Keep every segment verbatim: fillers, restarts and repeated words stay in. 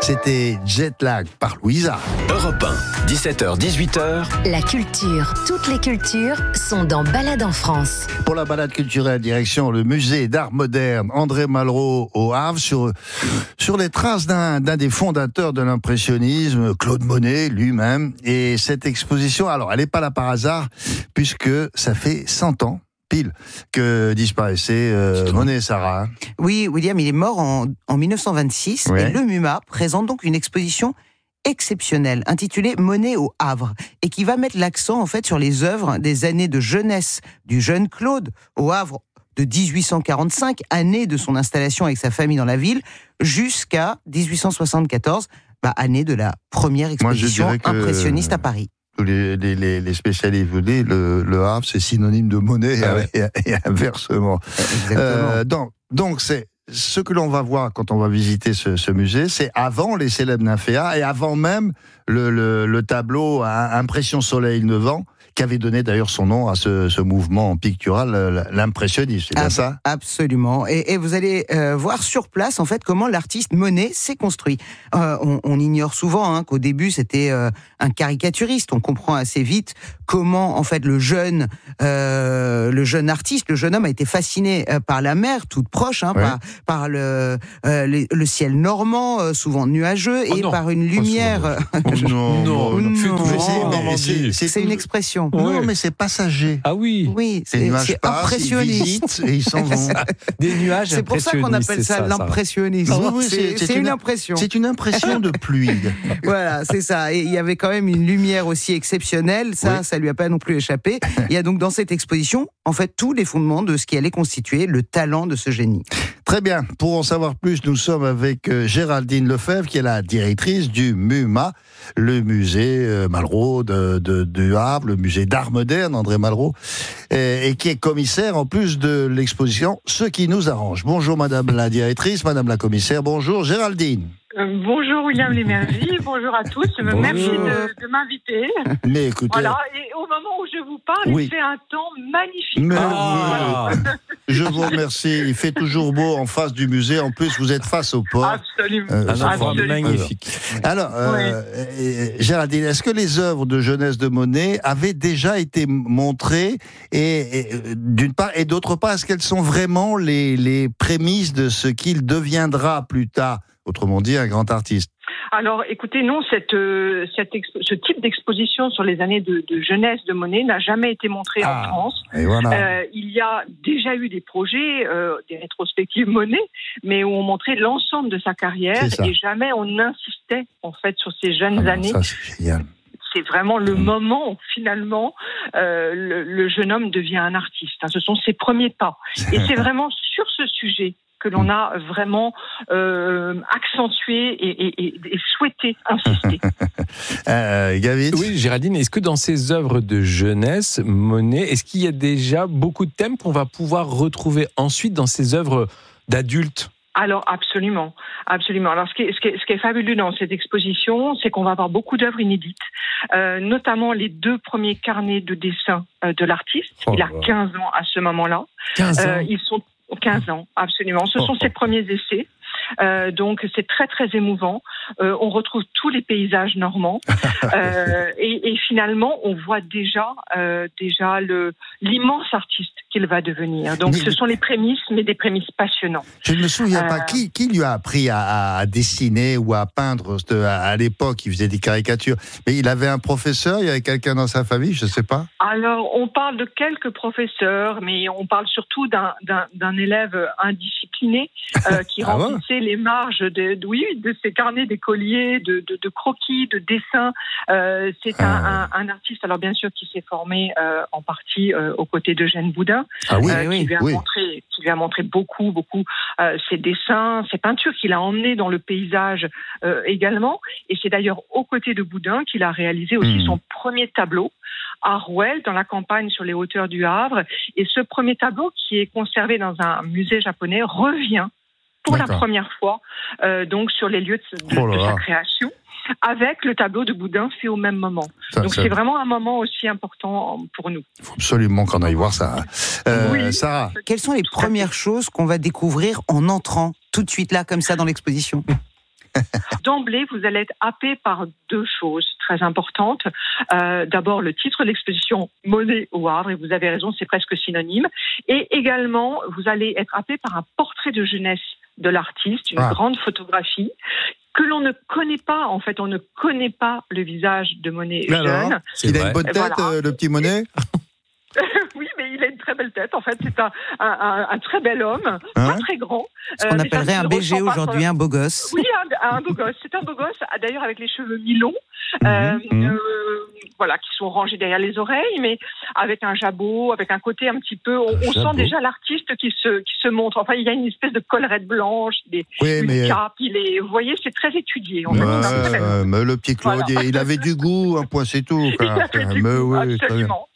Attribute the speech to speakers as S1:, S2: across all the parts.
S1: C'était Jetlag par Louisa.
S2: Europe un, dix-sept heures dix-huit heures.
S3: La culture, toutes les cultures sont dans Balade en France.
S1: Pour la balade culturelle, direction le musée d'art moderne André Malraux au Havre, sur, sur les traces d'un, d'un des fondateurs de l'impressionnisme, Claude Monet lui-même. Et cette exposition, alors elle n'est pas là par hasard, puisque ça fait cent ans pile que disparaissait euh, Monet, Sarah.
S4: Oui, William, il est mort en, en dix-neuf cent vingt-six, ouais. Et le MUMA présente donc une exposition exceptionnelle, intitulée Monet au Havre, et qui va mettre l'accent en fait sur les œuvres des années de jeunesse du jeune Claude au Havre de dix-huit cent quarante-cinq, année de son installation avec sa famille dans la ville, jusqu'à dix-huit cent soixante-quatorze, bah, année de la première exposition Moi, impressionniste à Paris.
S1: Les, les, les spécialistes vous disent, le, le Havre, c'est synonyme de Monet, ah ouais. et, et inversement.
S4: Exactement.
S1: Euh, donc, donc, c'est ce que l'on va voir quand on va visiter ce, ce musée, c'est avant les célèbres nymphéas et avant même le, le, le tableau à Impression Soleil Levant, qui avait donné d'ailleurs son nom à ce, ce mouvement pictural, l'impressionnisme, c'est bien Ab- ça ?
S4: Absolument. Et, et vous allez euh, voir sur place, en fait, comment l'artiste Monet s'est construit. Euh, on, on ignore souvent hein, qu'au début, c'était euh, un caricaturiste. On comprend assez vite comment, en fait, le jeune, euh, le jeune artiste, le jeune homme a été fasciné euh, par la mer, toute proche, hein, ouais. par, par le, euh, les, le ciel normand, euh, souvent nuageux, oh et non. par une lumière...
S1: Oh non, non, non, non,
S4: non. C'est, c'est, c'est une expression.
S1: Non, ouais. mais c'est passager.
S5: Ah oui.
S4: Oui, c'est, c'est
S1: passent,
S4: impressionniste.
S1: Ils et ils s'en vont.
S5: Des nuages
S4: c'est pour ça qu'on appelle ça, ça l'impressionnisme.
S1: Ça. Oui, oui,
S4: c'est, c'est, c'est une, une impression.
S1: C'est une impression de pluie.
S4: Voilà, c'est ça. Et il y avait quand même une lumière aussi exceptionnelle. Ça, oui. ça lui a pas non plus échappé. Il y a donc dans cette exposition, en fait, tous les fondements de ce qui allait constituer le talent de ce génie.
S1: Très bien. Pour en savoir plus, nous sommes avec Géraldine Lefebvre, qui est la directrice du MUMA, le musée Malraux de, de, de Havre, le musée d'art moderne André Malraux, et, et qui est commissaire en plus de l'exposition Ce qui nous arrange. Bonjour Madame la directrice, Madame la commissaire, bonjour Géraldine.
S6: Euh, bonjour William Lémergie, bonjour à tous, bonjour. Merci de, de m'inviter.
S1: Mais écoutez...
S6: Voilà, et au moment où je vous parle, oui. il fait un temps magnifique.
S1: Mais ah. oui. Je vous remercie, il fait toujours beau en face du musée, en plus vous êtes face au port.
S6: Absolument.
S1: Euh,
S5: un endroit magnifique.
S1: Alors, euh, oui. Géraldine, est-ce que les œuvres de jeunesse de Monet avaient déjà été montrées, et, et, d'une part, et d'autre part, est-ce qu'elles sont vraiment les, les prémices de ce qu'il deviendra plus tard ? Autrement dit, un grand artiste.
S6: Alors, écoutez, non, cette, euh, cette expo- ce type d'exposition sur les années de, de jeunesse de Monet n'a jamais été montré ah, en France.
S1: Et voilà.
S6: Euh, il y a déjà eu des projets, euh, des rétrospectives Monet, mais où on montrait l'ensemble de sa carrière et jamais on insistait en fait sur ces jeunes ah, années.
S1: Ça, c'est génial.
S6: C'est vraiment le mmh. moment où finalement euh, le, le jeune homme devient un artiste. Hein, ce sont ses premiers pas. Et c'est vraiment sur ce sujet que l'on a vraiment euh, accentué et, et, et, et souhaité insister.
S1: euh, Gavin ?
S5: Oui, Géraldine, est-ce que dans ces œuvres de jeunesse, Monet, est-ce qu'il y a déjà beaucoup de thèmes qu'on va pouvoir retrouver ensuite dans ces œuvres d'adultes ?
S6: Alors absolument, absolument. Alors ce qui est, ce qui est, ce qui est fabuleux dans cette exposition, c'est qu'on va avoir beaucoup d'œuvres inédites, euh, notamment les deux premiers carnets de dessin euh, de l'artiste. Oh, Il a quinze ans à ce moment-là.
S5: quinze ans.
S6: Euh, ils sont quinze ans, absolument. Ce sont ses premiers essais. Euh, donc c'est très très émouvant. Euh, on retrouve tous les paysages normands euh, et, et finalement on voit déjà euh, déjà le l'immense artiste qu'il va devenir. Donc mais, ce sont les prémices, mais des prémices passionnantes.
S1: Je ne me souviens euh, pas qui qui lui a appris à, à dessiner ou à peindre à, à l'époque. Il faisait des caricatures, mais il avait un professeur, il y avait quelqu'un dans sa famille, je ne sais pas.
S6: Alors on parle de quelques professeurs, mais on parle surtout d'un d'un, d'un élève indiscipliné euh, qui ah remplissait ouais. les marges de, de, oui, de ses carnets d'écoliers, de, de, de croquis, de dessins. Euh, c'est ah. un, un, un artiste, alors bien sûr, qui s'est formé euh, en partie euh, aux côtés d'Eugène Boudin,
S1: ah oui,
S6: euh,
S1: oui,
S6: qui, lui a
S1: oui.
S6: montré, qui lui a montré beaucoup, beaucoup euh, ses dessins, ses peintures qu'il a emmenées dans le paysage euh, également. Et c'est d'ailleurs aux côtés de Boudin qu'il a réalisé aussi mmh. son premier tableau à Rouelle, dans la campagne sur les hauteurs du Havre. Et ce premier tableau, qui est conservé dans un musée japonais, revient pour D'accord. la première fois, euh, donc sur les lieux de, de, oh de sa création, avec le tableau de Boudin fait au même moment. Ça, donc ça... c'est vraiment un moment aussi important pour nous.
S1: Il faut absolument qu'on aille voir ça. Euh,
S6: oui.
S1: Sarah,
S4: quelles sont les premières choses qu'on va découvrir en entrant tout de suite là, comme ça, dans l'exposition ?
S6: d'emblée, vous allez être happé par deux choses très importantes. Euh, d'abord, le titre de l'exposition Monet au Havre, et vous avez raison, c'est presque synonyme. Et également, vous allez être happé par un portrait de jeunesse de l'artiste, une ah. grande photographie que l'on ne connaît pas. En fait, on ne connaît pas le visage de Monet
S1: mais jeune. Alors, il vrai. a une bonne tête, voilà. euh, le petit Monet.
S6: Oui, mais il a une très belle tête. En fait, c'est un, un, un, un très bel homme, hein? Pas très grand.
S4: Ce qu'on euh, appellerait un B G aujourd'hui, son... un beau gosse.
S6: Oui, un, un beau gosse. C'est un beau gosse, d'ailleurs, avec les cheveux mi-longs, mmh, euh, mmh. Euh, voilà, qui sont rangés derrière les oreilles, mais avec un jabot, avec un côté un petit peu... On, on sent déjà l'artiste qui se, qui se montre. Enfin, il y a une espèce de collerette blanche, il est, oui, une mais... cape, il est... Vous voyez, c'est très étudié. En fait,
S1: ouais, euh, mais le petit Claude, voilà. il avait du goût, un point, c'est tout.
S6: Il avait du mais goût, oui, absolument.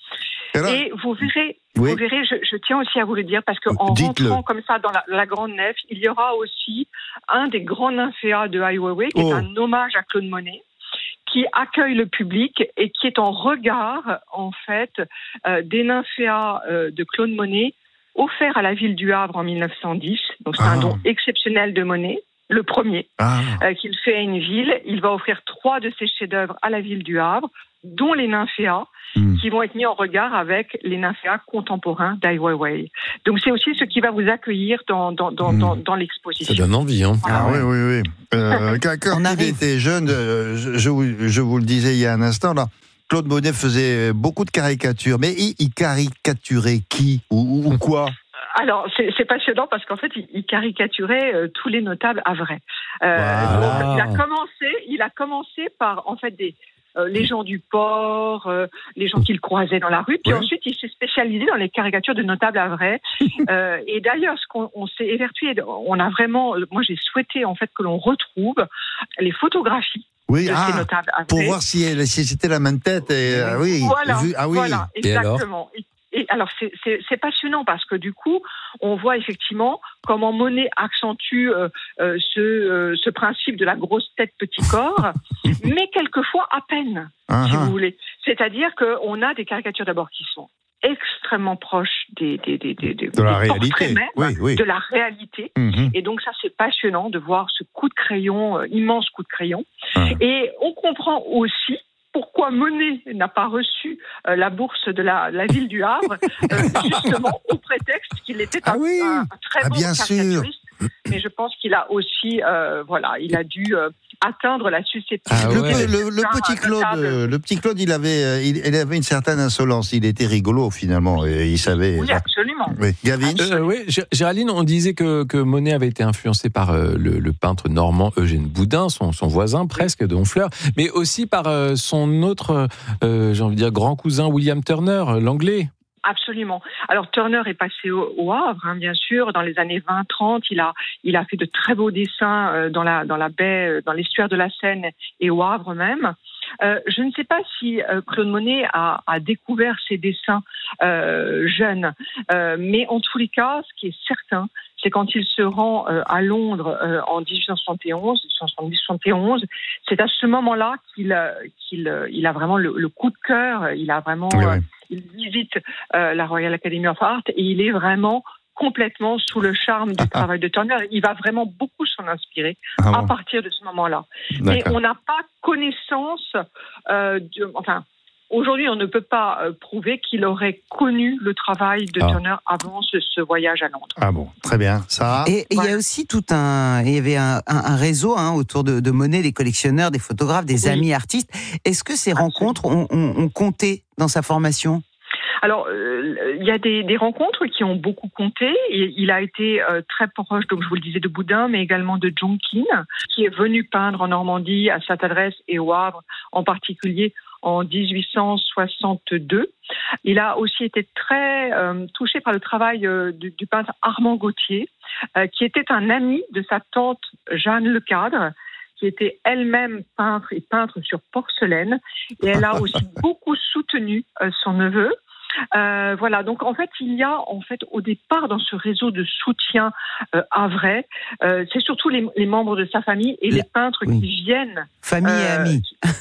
S6: Et vous verrez, oui. vous verrez, je, je tiens aussi à vous le dire, parce qu'en rentrant comme ça dans la, la grande nef, il y aura aussi un des grands nymphéas de Ai Weiwei, qui oh. est un hommage à Claude Monet, qui accueille le public et qui est en regard, en fait, euh, des nymphéas euh, de Claude Monet, offerts à la ville du Havre en mille neuf cent dix. Donc c'est ah. un don exceptionnel de Monet. Le premier ah. euh, qu'il fait à une ville. Il va offrir trois de ses chefs-d'œuvre à la ville du Havre, dont les nymphéas, mm. qui vont être mis en regard avec les nymphéas contemporains d'Ai Weiwei. Donc c'est aussi ce qui va vous accueillir dans, dans, dans, mm. dans, dans l'exposition.
S5: Ça donne envie, hein.
S1: Ah, ah oui, oui, oui. Euh, quand il était jeune, je, je, vous, je vous le disais il y a un instant, là, Claude Monet faisait beaucoup de caricatures. Mais il, il caricaturait qui ou, ou quoi?
S6: Alors, c'est, c'est passionnant parce qu'en fait, il, il caricaturait euh, tous les notables havrais. Euh,
S1: voilà.
S6: donc, il a commencé, il a commencé par, en fait, des, euh, les gens du port, euh, les gens qu'il croisait dans la rue. Puis ouais. ensuite, il s'est spécialisé dans les caricatures de notables havrais. euh, et d'ailleurs, ce qu'on on s'est évertué, on a vraiment, moi, j'ai souhaité, en fait, que l'on retrouve les photographies.
S1: Oui, ah, pour voir si, elle, si c'était la même tête. Et, euh, oui,
S6: voilà,
S1: vu, ah oui.
S6: voilà, exactement. Et Et alors, c'est, c'est, c'est passionnant parce que du coup, on voit effectivement comment Monet accentue euh, euh, ce, euh, ce principe de la grosse tête, petit corps, mais quelquefois à peine, uh-huh. si vous voulez. C'est-à-dire qu'on a des caricatures d'abord qui sont extrêmement proches des, des, des, des, des,
S1: de la des réalité,
S6: même,
S1: oui, oui.
S6: de la réalité.
S1: Mm-hmm.
S6: Et donc ça, c'est passionnant de voir ce coup de crayon, euh, immense coup de crayon. Uh-huh. Et on comprend aussi pourquoi Monet n'a pas reçu euh, la bourse de la, la ville du Havre, euh, justement au prétexte qu'il était un, ah oui. un, un très
S1: ah,
S6: bon
S1: bien
S6: caricaturiste.
S1: Sûr.
S6: Mais je pense qu'il a aussi, euh, voilà, il a dû euh, atteindre la susceptibilité.
S1: Ah ouais. le, le, le petit Claude, euh, le petit Claude, il avait, il, il avait une certaine insolence. Il était rigolo finalement, et il savait.
S6: Oui, absolument.
S1: Oui, Gavin.
S5: Euh, oui, Géraldine, on disait que, que Monet avait été influencé par euh, le, le peintre normand Eugène Boudin, son, son voisin presque de Honfleur, mais aussi par euh, son autre, euh, j'ai envie de dire, grand cousin William Turner, l'anglais.
S6: Absolument. Alors Turner est passé au, au Havre, hein, bien sûr, dans les années vingt trente. Il a, il a fait de très beaux dessins euh, dans la, dans la baie, euh, dans l'estuaire de la Seine et au Havre même. Euh, je ne sais pas si euh, Claude Monet a, a découvert ses dessins euh, jeunes, euh, mais en tous les cas, ce qui est certain, c'est quand il se rend euh, à Londres euh, en dix-huit cent soixante et onze, dix-huit cent soixante-dix soixante et onze, c'est à ce moment-là qu'il, qu'il il a vraiment le, le coup de cœur. Il a vraiment, oui, oui. Euh, il visite euh, la Royal Academy of Art et il est vraiment complètement sous le charme du travail de Turner. Il va vraiment beaucoup s'en inspirer ah bon. à partir de ce moment-là. D'accord. Mais on n'a pas connaissance, euh, de, enfin, aujourd'hui on ne peut pas euh, prouver qu'il aurait connu le travail de ah. Turner avant ce, ce voyage à Londres.
S1: Ah bon, très bien. Ça.
S4: Et il voilà. y a aussi tout un, il y avait un, un, un réseau hein, autour de, de Monet, des collectionneurs, des photographes, des oui. amis artistes. Est-ce que ces Absolument. rencontres ont, ont, ont compté dans sa formation ?
S6: Alors, euh, il y a des, des rencontres qui ont beaucoup compté. Et il a été euh, très proche, donc je vous le disais, de Boudin, mais également de Jonkin, qui est venu peindre en Normandie, à Sainte-Adresse et au Havre, en particulier en dix-huit cent soixante-deux. Il a aussi été très euh, touché par le travail euh, du, du peintre Armand Gauthier, euh, qui était un ami de sa tante Jeanne Lecadre, qui était elle-même peintre et peintre sur porcelaine. Et elle a aussi beaucoup soutenu euh, son neveu. Euh, voilà, donc en fait, il y a en fait au départ dans ce réseau de soutien euh, havrais, euh, c'est surtout les, les membres de sa famille et les peintres
S4: oui.
S6: qui viennent.
S4: Famille euh, et amis.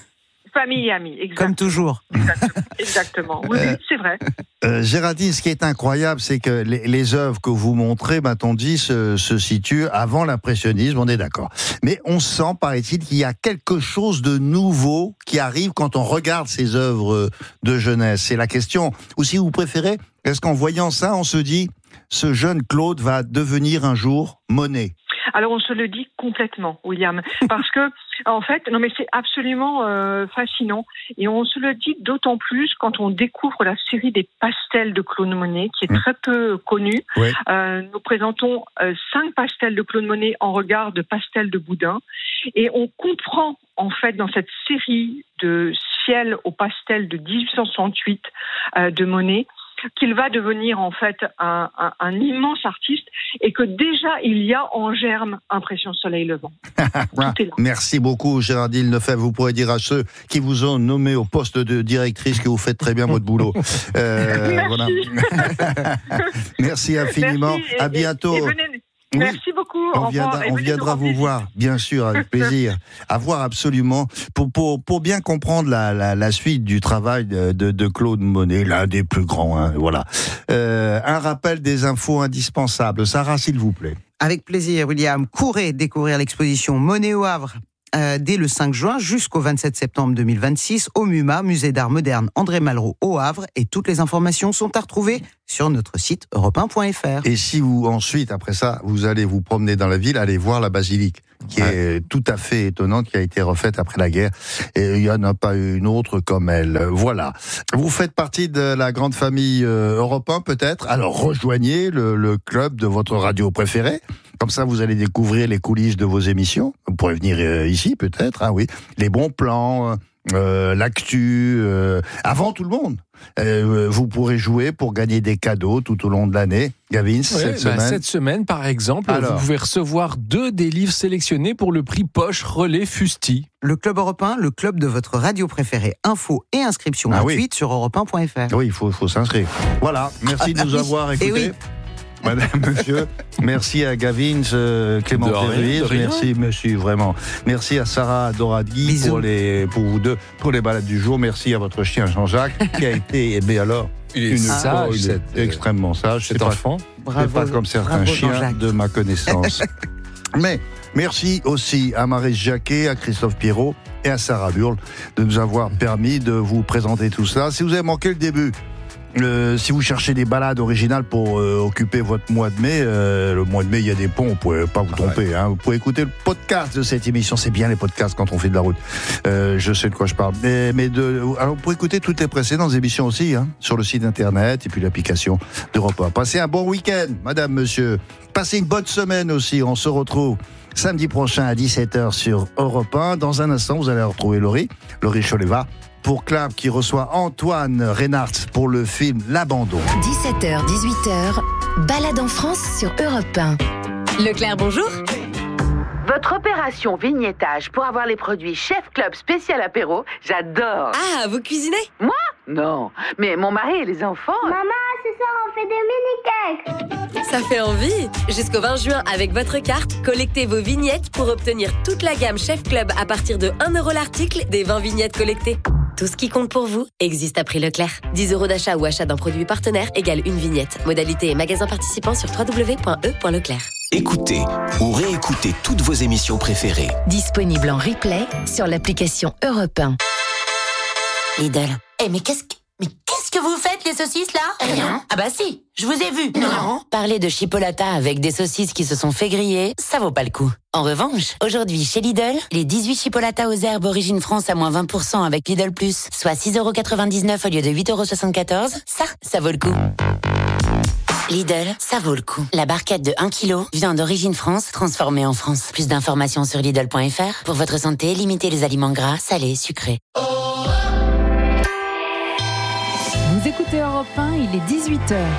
S6: Famille et amis, exactement.
S4: Comme toujours.
S6: Exactement, exactement. Oui,
S1: Euh,
S6: c'est vrai.
S1: Euh, Géraldine, ce qui est incroyable, c'est que les, les œuvres que vous montrez, m'a-t-on dit, se, se situent avant l'impressionnisme, on est d'accord. Mais on sent, paraît-il, qu'il y a quelque chose de nouveau qui arrive quand on regarde ces œuvres de jeunesse. C'est la question. Ou si vous préférez, est-ce qu'en voyant ça, on se dit, ce jeune Claude va devenir un jour Monet ?
S6: Alors on se le dit complètement, William, parce que en fait, non mais c'est absolument euh, fascinant, et on se le dit d'autant plus quand on découvre la série des pastels de Claude Monet, qui est très peu connue.
S1: Oui.
S6: Euh, nous présentons euh, cinq pastels de Claude Monet en regard de pastels de Boudin, et on comprend en fait dans cette série de ciel au pastel de dix-huit cent soixante-huit euh, de Monet, qu'il va devenir en fait un, un, un immense artiste, et que déjà il y a en germe Impression Soleil Levant. Tout est là.
S1: Merci beaucoup, Géraldine Lefebvre. Vous pourrez dire à ceux qui vous ont nommé au poste de directrice que vous faites très bien votre boulot. Euh,
S6: Merci.
S1: Voilà. Merci infiniment.
S6: Merci, et,
S1: à bientôt.
S6: Et, et venez,
S1: Oui.
S6: Merci beaucoup.
S1: On
S6: Au revoir,
S1: viendra,
S6: et
S1: on
S6: venez
S1: viendra
S6: nous
S1: vous
S6: rendre
S1: voir, bien sûr, avec plaisir. À voir absolument. Pour, pour, pour bien comprendre la, la, la suite du travail de, de, de Claude Monet, l'un des plus grands, hein, voilà. Euh, un rappel des infos indispensables. Sarah, s'il vous plaît.
S4: Avec plaisir, William. Courez découvrir l'exposition Monet au Havre euh, dès le cinq juin jusqu'au vingt-sept septembre deux mille vingt-six au MUMA, Musée d'art moderne André Malraux au Havre. Et toutes les informations sont à retrouver sur notre site europe un point f r.
S1: Et si vous, ensuite, après ça, vous allez vous promener dans la ville, allez voir la basilique, qui ouais. est tout à fait étonnante, qui a été refaite après la guerre. Et il n'y en a pas une autre comme elle. Voilà. Vous faites partie de la grande famille euh, Europe un, peut-être. Alors, rejoignez le, le club de votre radio préférée. Comme ça, vous allez découvrir les coulisses de vos émissions. Vous pourrez venir euh, ici, peut-être, hein, oui. Les bons plans, euh, l'actu, euh, avant tout le monde. Euh, vous pourrez jouer pour gagner des cadeaux tout au long de l'année. Gavin, ouais, cette
S5: bah,
S1: semaine.
S5: Cette semaine, par exemple, Alors. vous pouvez recevoir deux des livres sélectionnés pour le prix Poche Relais Fusti.
S4: Le Club Europe un, le club de votre radio préférée. Info et inscription ah, gratuite oui. sur europe un point f r.
S1: Oui, il faut, faut s'inscrire. Voilà, merci ah, de nous oui. avoir écoutés. Oui. Madame, monsieur, merci à Gavin, euh, Clément Ferrier, merci, monsieur, vraiment. Merci à Sarah Doradgui pour les, pour vous deux, pour les balades du jour. Merci à votre chien Jean-Jacques, qui a été, eh bien alors,
S5: il est
S1: une
S5: sage,
S1: oh, il est
S5: cette,
S1: extrêmement sage.
S5: Cet enfant.
S1: Pas, c'est pas comme certains chiens Jean-Jacques. De ma connaissance. Mais merci aussi à Maryse Jacquet, à Christophe Pierrot et à Sarah Burle de nous avoir permis de vous présenter tout ça. Si vous avez manqué le début, Euh, si vous cherchez des balades originales pour euh, occuper votre mois de mai, euh, le mois de mai, il y a des ponts, vous ne pouvez pas vous tromper. Hein. Vous pouvez écouter le podcast de cette émission. C'est bien les podcasts quand on fait de la route. Euh, je sais de quoi je parle. Mais, mais de, alors vous pouvez écouter toutes les précédentes émissions aussi, hein, sur le site internet et puis l'application d'Europe un. Passez un bon week-end, madame, monsieur. Passez une bonne semaine aussi. On se retrouve samedi prochain à dix-sept heures sur Europe un. Dans un instant, vous allez retrouver Laurie, Laurie Choleva, pour Clap qui reçoit Antoine Reinhardt pour le film L'Abandon.
S3: dix-sept heures, dix-huit heures, balade en France sur Europe un. Leclerc, bonjour.
S7: Votre opération vignettage pour avoir les produits Chef Club spécial apéro, j'adore.
S3: Ah, vous cuisinez ?
S7: Moi ? Non, mais mon mari et les enfants...
S8: Maman, ce soir on fait des mini-cakes.
S3: Ça fait envie. Jusqu'au vingt juin, avec votre carte, collectez vos vignettes pour obtenir toute la gamme Chef Club à partir de un euro l'article des vingt vignettes collectées. Tout ce qui compte pour vous existe à prix Leclerc. dix euros d'achat ou achat d'un produit partenaire égale une vignette. Modalité et magasin participant sur w w w point e point leclerc.
S2: Écoutez ou réécoutez toutes vos émissions préférées.
S3: Disponible en replay sur l'application Europe un.
S9: Lidl. Eh mais qu'est-ce que... Mais qu'est-ce que vous faites, les saucisses, là ? Rien. Ah bah si, je vous ai vu. Non. Parler de chipolata avec des saucisses qui se sont fait griller, ça vaut pas le coup. En revanche, aujourd'hui, chez Lidl, les dix-huit chipolatas aux herbes Origine France à moins vingt pour cent avec Lidl Plus, soit six euros quatre-vingt-dix-neuf au lieu de huit euros soixante-quatorze, ça, ça vaut le coup. Lidl, ça vaut le coup. La barquette de un kilo, viande d'origine France, transformée en France. Plus d'informations sur Lidl point f r. Pour votre santé, limitez les aliments gras, salés, sucrés.
S10: Vous écoutez Europe un, il est dix-huit heures.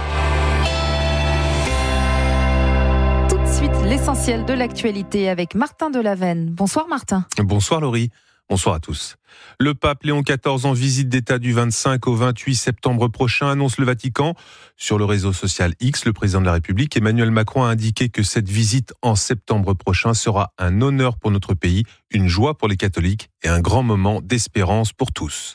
S10: Tout de suite, l'essentiel de l'actualité avec Martin Delavenne. Bonsoir Martin.
S11: Bonsoir Laurie. Bonsoir à tous. Le pape Léon quatorze en visite d'État du vingt-cinq au vingt-huit septembre prochain, annonce le Vatican. Sur le réseau social X, le président de la République, Emmanuel Macron, a indiqué que cette visite en septembre prochain sera un honneur pour notre pays, une joie pour les catholiques et un grand moment d'espérance pour tous.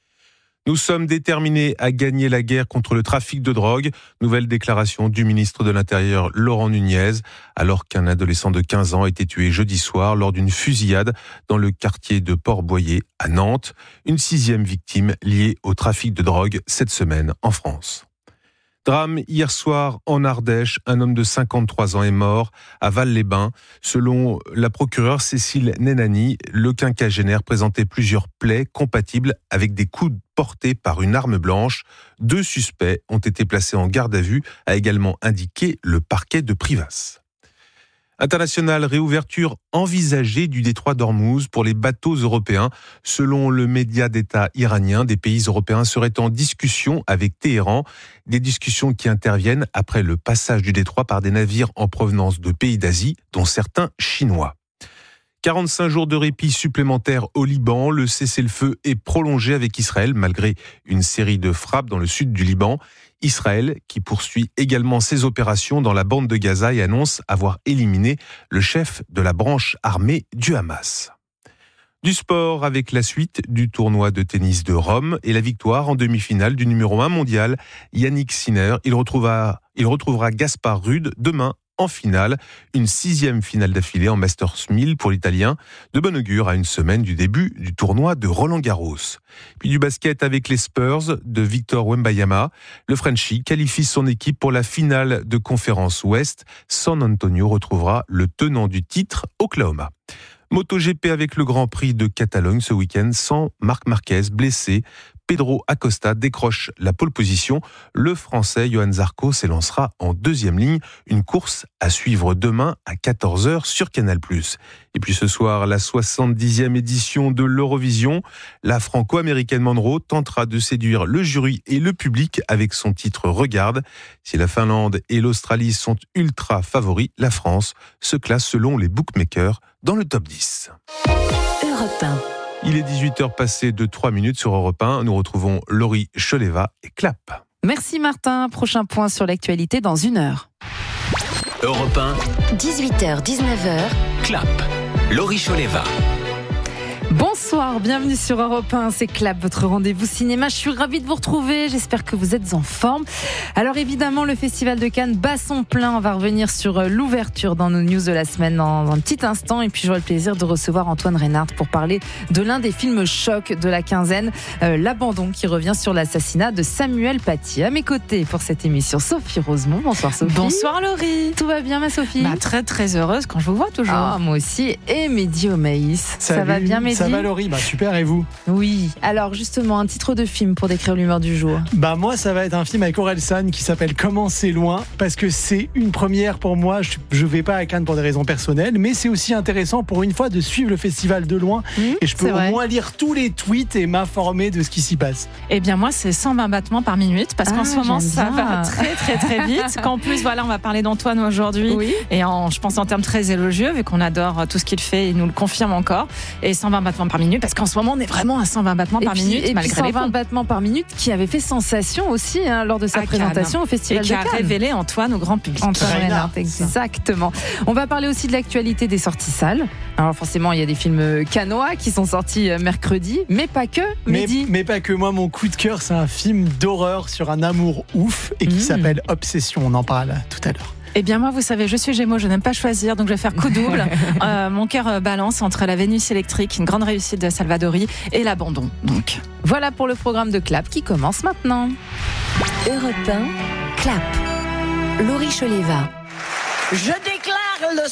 S11: Nous sommes déterminés à gagner la guerre contre le trafic de drogue. Nouvelle déclaration du ministre de l'Intérieur Laurent Nunez, alors qu'un adolescent de quinze ans a été tué jeudi soir lors d'une fusillade dans le quartier de Port-Boyer à Nantes. Une sixième victime liée au trafic de drogue cette semaine en France. Drame hier soir en Ardèche, un homme de cinquante-trois ans est mort à Val-les-Bains. Selon la procureure Cécile Nenani, le quinquagénaire présentait plusieurs plaies compatibles avec des coups portés par une arme blanche. Deux suspects ont été placés en garde à vue, a également indiqué le parquet de Privas. International, réouverture envisagée du détroit d'Ormuz pour les bateaux européens. Selon le média d'État iranien, des pays européens seraient en discussion avec Téhéran. Des discussions qui interviennent après le passage du détroit par des navires en provenance de pays d'Asie, dont certains chinois. quarante-cinq jours de répit supplémentaires au Liban. Le cessez-le-feu est prolongé avec Israël malgré une série de frappes dans le sud du Liban. Israël qui poursuit également ses opérations dans la bande de Gaza et annonce avoir éliminé le chef de la branche armée du Hamas. Du sport avec la suite du tournoi de tennis de Rome et la victoire en demi-finale du numéro un mondial, Yannick Sinner. Il retrouvera, il retrouvera Gaspard Ruud demain en finale, une sixième finale d'affilée en Masters mille pour l'Italien, de bon augure à une semaine du début du tournoi de Roland-Garros. Puis du basket avec les Spurs de Victor Wembanyama. Le Frenchie qualifie son équipe pour la finale de conférence Ouest. San Antonio retrouvera le tenant du titre, Oklahoma. MotoGP avec le Grand Prix de Catalogne ce week-end sans Marc Marquez blessé. Pedro Acosta décroche la pole position. Le Français Johan Zarco s'élancera en deuxième ligne. Une course à suivre demain à quatorze heures sur Canal plus. Et puis ce soir, la soixante-dixième édition de l'Eurovision. La franco-américaine Monroe tentera de séduire le jury et le public avec son titre Regarde. Si la Finlande et l'Australie sont ultra favoris, la France se classe selon les bookmakers dans le top dix.
S3: Europe un.
S11: Il est dix-huit heures passées de trois minutes sur Europe un. Nous retrouvons Laurie Choleva et Clap.
S10: Merci Martin. Prochain point sur l'actualité dans une heure.
S2: Europe un.
S3: dix-huit heures dix-neuf heures.
S2: Clap. Laurie Choleva.
S10: Bonsoir, bienvenue sur Europe un, c'est Clap, votre rendez-vous cinéma. Je suis ravie de vous retrouver, j'espère que vous êtes en forme. Alors évidemment, le Festival de Cannes bat son plein. On va revenir sur l'ouverture dans nos news de la semaine dans un petit instant. Et puis j'aurai le plaisir de recevoir Antoine Reynard pour parler de l'un des films chocs de la quinzaine, euh, L'Abandon, qui revient sur l'assassinat de Samuel Paty. À mes côtés pour cette émission, Sophie Rosemont. Bonsoir Sophie.
S12: Bonsoir Laurie.
S10: Tout va bien ma Sophie?
S12: Bah, très très heureuse quand je vous vois toujours.
S10: Ah, moi aussi. Et Mehdi Omaïs.
S13: Salut,
S10: ça va bien Mehdi?
S13: Ça va Laurie, bah super, et vous?
S10: Oui, alors justement, un titre de film pour décrire l'humeur du jour.
S13: Bah moi, ça va être un film avec Orelsan qui s'appelle Comment c'est loin, parce que c'est une première pour moi. Je, je vais pas à Cannes pour des raisons personnelles, mais c'est aussi intéressant pour une fois de suivre le festival de loin, mmh, et je peux au moins lire tous les tweets et m'informer de ce qui s'y passe.
S12: Eh bien moi, c'est cent vingt battements par minute, parce ah, qu'en ce moment, ça bien. va très très très vite. Qu'en plus, voilà, on va parler d'Antoine aujourd'hui, oui. et en, je pense en termes très élogieux, vu qu'on adore tout ce qu'il fait, il nous le confirme encore, et cent vingt battements par minute, parce qu'en ce moment, on est vraiment à cent vingt battements
S10: et
S12: par
S10: puis,
S12: minute,
S10: et
S12: malgré
S10: puis cent vingt
S12: les ponts.
S10: battements par minute, qui avait fait sensation aussi hein, lors de sa à présentation
S12: Cannes.
S10: au Festival
S12: et
S10: de Cannes.
S12: Et qui a révélé Antoine au grand public.
S10: Antoine Reynard, exactement. On va parler aussi de l'actualité des sorties salles. Alors forcément, il y a des films canois qui sont sortis mercredi, mais pas que,
S13: mais,
S10: Mehdi.
S13: Mais pas que. Moi, mon coup de cœur, c'est un film d'horreur sur un amour ouf et qui mmh. s'appelle Obsession. On en parle tout à l'heure.
S12: Eh bien moi, vous savez, je suis Gémeaux, je n'aime pas choisir, donc je vais faire coup double. euh, mon cœur balance entre La Vénus électrique, une grande réussite de Salvadori, et L'Abandon. Donc
S10: voilà pour le programme de Clap qui commence maintenant.
S3: Europe un, Clap. Laurie Choleva.
S14: Je déclare le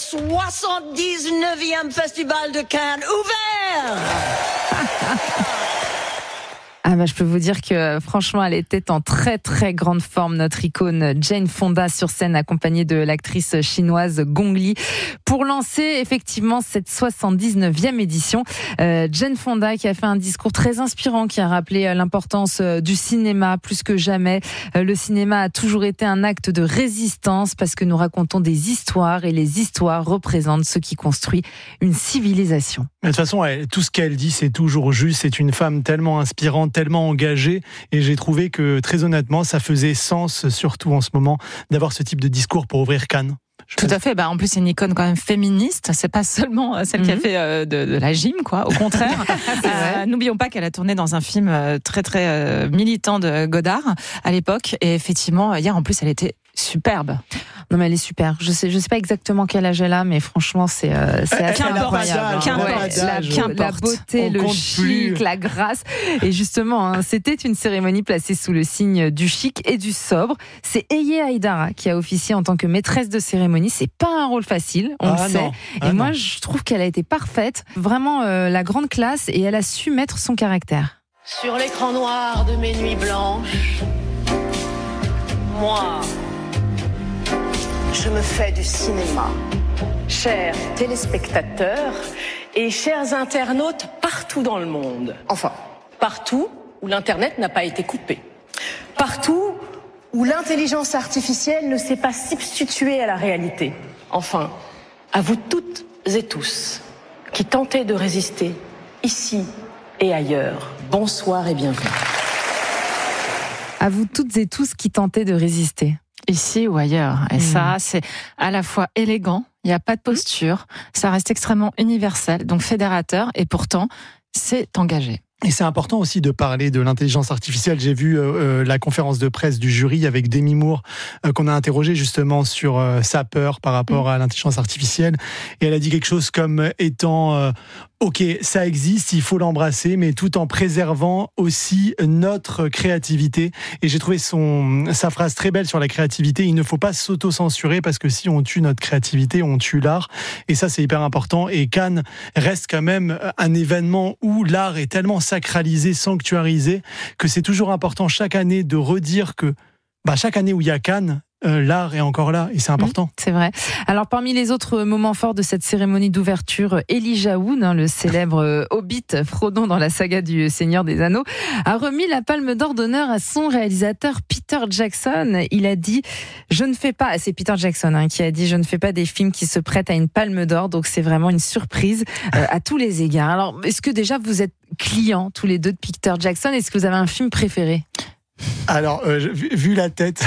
S14: soixante-dix-neuvième Festival de Cannes ouvert.
S10: Ah bah, je peux vous dire que franchement, elle était en très très grande forme, notre icône Jane Fonda sur scène, accompagnée de l'actrice chinoise Gong Li, pour lancer effectivement cette soixante-dix-neuvième édition. Euh, Jane Fonda qui a fait un discours très inspirant, qui a rappelé l'importance du cinéma plus que jamais. Le cinéma a toujours été un acte de résistance parce que nous racontons des histoires et les histoires représentent ce qui construit une civilisation.
S13: De toute façon, elle, tout ce qu'elle dit, c'est toujours juste. C'est une femme tellement inspirante, tellement engagée. Et j'ai trouvé que, très honnêtement, ça faisait sens, surtout en ce moment, d'avoir ce type de discours pour ouvrir Cannes.
S12: Tout à fait. Bah, en plus, c'est une icône quand même féministe. C'est pas seulement celle mm-hmm. qui a fait euh, de, de la gym, quoi. Au contraire. euh, n'oublions pas qu'elle a tourné dans un film très, très euh, militant de Godard à l'époque. Et effectivement, hier, en plus, elle était superbe.
S10: Non, mais elle est super. Je sais, je sais pas exactement quel âge elle a, mais franchement, c'est, euh, c'est assez incroyable.
S12: Qu'importe.
S10: La, la beauté, le chic, plus. La grâce. Et justement, hein, c'était une cérémonie placée sous le signe du chic et du sobre. C'est Eye Haïdara qui a officié en tant que maîtresse de cérémonie. C'est pas un rôle facile, on ah le sait. Ah et non. moi, je trouve qu'elle a été parfaite. Vraiment, euh, la grande classe, et elle a su mettre son caractère.
S14: Sur l'écran noir de mes nuits blanches, moi, je me fais du cinéma. Chers téléspectateurs et chers internautes partout dans le monde. Enfin, partout où l'Internet n'a pas été coupé. Partout où l'intelligence artificielle ne s'est pas substituée à la réalité. Enfin, à vous toutes et tous qui tentez de résister ici et ailleurs. Bonsoir et bienvenue.
S10: À vous toutes et tous qui tentez de résister.
S12: Ici ou ailleurs. Et mmh. ça, c'est à la fois élégant, il n'y a pas de posture, ça reste extrêmement universel, donc fédérateur, et pourtant, c'est engagé.
S13: Et c'est important aussi de parler de l'intelligence artificielle. J'ai vu euh, la conférence de presse du jury avec Demi Moore, euh, qu'on a interrogé justement sur euh, sa peur par rapport à l'intelligence artificielle. Et elle a dit quelque chose comme étant... Euh, Ok, ça existe, il faut l'embrasser, mais tout en préservant aussi notre créativité. Et j'ai trouvé son, sa phrase très belle sur la créativité. Il ne faut pas s'auto-censurer parce que si on tue notre créativité, on tue l'art. Et ça, c'est hyper important. Et Cannes reste quand même un événement où l'art est tellement sacralisé, sanctuarisé, que c'est toujours important chaque année de redire que bah, chaque année où il y a Cannes, Euh, l'art est encore là et c'est important.
S10: Mmh, c'est vrai. Alors parmi les autres moments forts de cette cérémonie d'ouverture, Elijah Wood, hein, le célèbre hobbit Frodon dans la saga du Seigneur des Anneaux, a remis la palme d'or d'honneur à son réalisateur Peter Jackson. Il a dit « Je ne fais pas », c'est Peter Jackson hein, qui a dit « Je ne fais pas des films qui se prêtent à une palme d'or », donc c'est vraiment une surprise euh, à tous les égards. Alors est-ce que déjà vous êtes clients tous les deux de Peter Jackson? Est-ce que vous avez un film préféré?
S13: Alors, euh, vu, vu la tête...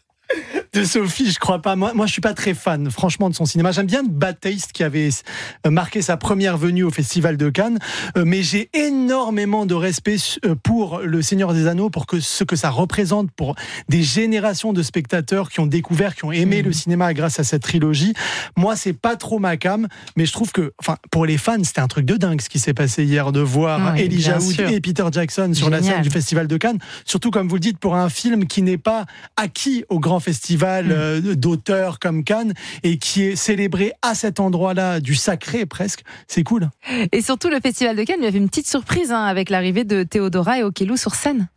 S13: de Sophie, je crois pas. Moi, moi, je suis pas très fan, franchement, de son cinéma. J'aime bien Bad Taste, qui avait marqué sa première venue au Festival de Cannes, mais j'ai énormément de respect pour Le Seigneur des Anneaux, pour que ce que ça représente pour des générations de spectateurs qui ont découvert, qui ont aimé mmh. le cinéma grâce à cette trilogie. Moi, c'est pas trop ma came, mais je trouve que, enfin, pour les fans, c'était un truc de dingue ce qui s'est passé hier, de voir oui, Elijah Wood et Peter Jackson sur Génial. la scène du Festival de Cannes. Surtout, comme vous le dites, pour un film qui n'est pas acquis au grand festival Mmh. d'auteurs comme Cannes et qui est célébré à cet endroit-là du sacré presque, c'est cool.
S10: Et surtout le Festival de Cannes lui a fait une petite surprise hein, avec l'arrivée de Théodora et Okello sur scène.